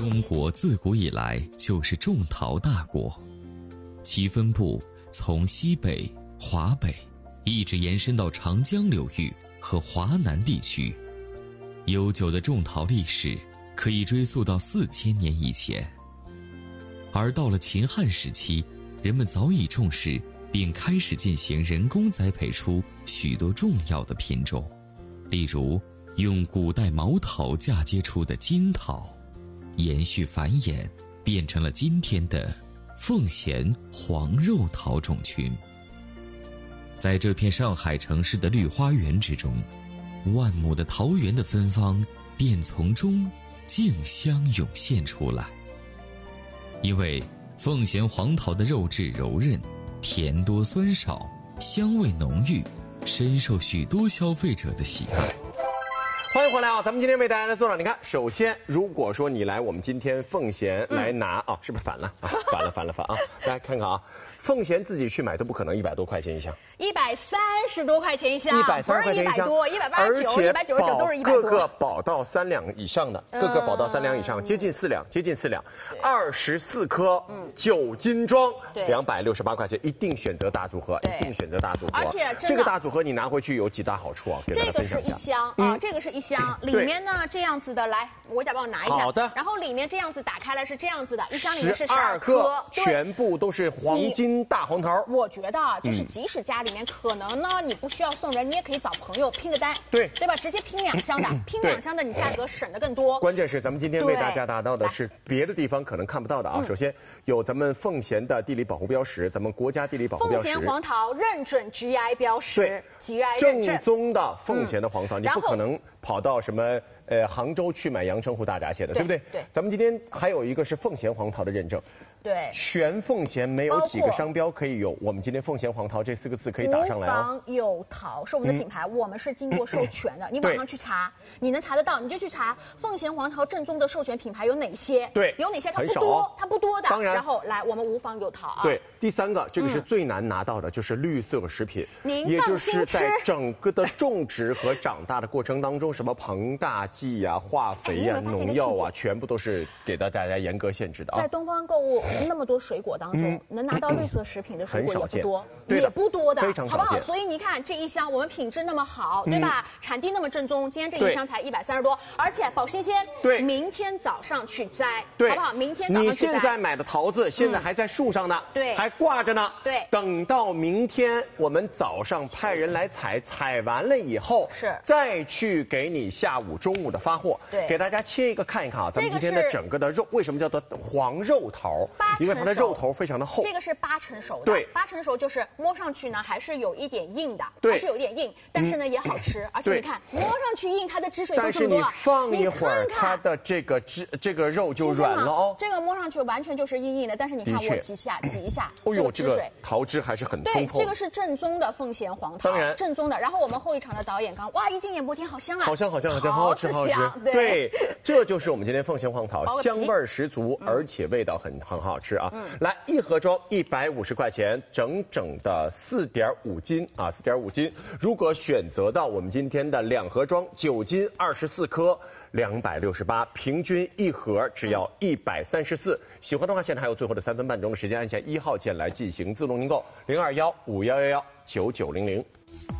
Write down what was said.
中国自古以来就是种陶大国，其分布从西北、华北一直延伸到长江流域和华南地区。悠久的种陶历史可以追溯到4000年以前。而到了秦汉时期，人们早已重视并开始进行人工栽培出许多重要的品种，例如用古代毛陶嫁接出的金陶，延续繁衍变成了今天的奉贤黄肉陶种群。在这片上海城市的绿花园之中，万亩的桃园的芬芳便从中竞相涌现出来。因为奉贤黄桃的肉质柔韧，甜多酸少，香味浓郁，深受许多消费者的喜爱。 欢迎回来啊！咱们今天为大家来做到，你看，首先，如果说你来我们今天奉贤来拿啊，是不是反了啊？反了啊！来看看啊，奉贤自己去买都不可能100多块钱一箱 ，130多块钱一箱 ，130块钱一箱， 不是189、199都是100多， 各个保到3两以上的，各个保到3两以上，接近4两，24颗，9斤装，268块钱，一定选择大组合，一定选择大组合。 而且这个大组合你拿回去有几大好处啊？给大家分享一下。 这个是一箱啊，这个是一箱，里面呢这样子的，来，我甲帮我拿一下。 好的。 然后里面这样子打开来是这样子的，一箱里面是 12 颗， 全部都是黄金大黄桃。 我觉得啊，就是即使家里面可能呢你不需要送人，你也可以找朋友拼个单，对吧？直接拼2箱的，拼2箱的你价格省得更多。 关键是咱们今天为大家达到的是别的地方可能看不到的啊。首先有咱们奉贤的地理保护标识，咱们国家地理保护标识， 奉贤黄桃认准 GI 标识，对 GI 认证， 正宗的奉贤的黄桃，你不可能跑到什么杭州去买阳澄湖大闸蟹的，对不对？ 对。 咱们今天还有一个是奉贤黄桃的认证， 对， 全奉贤没有几个商标可以有我们今天奉贤黄桃这4个字可以打上来啊。 无妨有桃是我们的品牌，我们是经过授权的，你网上去查，你能查得到，你就去查奉贤黄桃正宗的授权品牌有哪些？ 对， 有哪些？它不多的。 当然， 然后来我们无妨有桃啊。 对，第3个这个是最难拿到的，就是绿色食品， 也就是在整个的种植和长大的过程当中，什么膨大剂呀、化肥呀、农药啊，全部都是给到大家严格限制的啊。 在东方购物那么多水果当中，能拿到绿色食品的水果也不多的， 非常少见， 好不好？所以你看这一箱，我们品质那么好，对吧？产地那么正宗，今天这一箱才130多，而且保新鲜。 对， 明天早上去摘，好不好？明天早上你去摘。 现在买的桃子现在还在树上呢， 对， 还挂着呢， 对。 等到明天我们早上派人来采，采完了以后再去给你下午、中午的发货， 对， 给大家切一个看一看啊。咱们今天的整个的肉为什么叫做黄肉桃？因为它的肉头非常的厚。 这个是8成熟的， 对 ，8成熟就是摸上去呢还是有一点硬的， 对， 还是有一点硬，但是呢也好吃，而且你看摸上去硬，它的汁水就这么多。 但是你放一会儿，它的这个肉就软了哦。 这个摸上去完全就是硬硬的，但是你看我挤一下， 哦呦，这个桃汁还是很丰富。 对，这个是正宗的奉贤黄桃， 当然正宗的。然后我们后一场的导演刚，哇，一进演播厅好香啊， 好香，好好吃。对，这就是我们今天奉贤黄桃，香味十足，而且味道很好吃啊。来，一盒装150块钱，整的4.5斤啊，4.5斤。如果选择到我们今天的2盒装9斤24颗，268，平均一盒只要134。喜欢的话，现在还有最后的3分半钟的时间，按下1号键来进行自动订购，02151119900。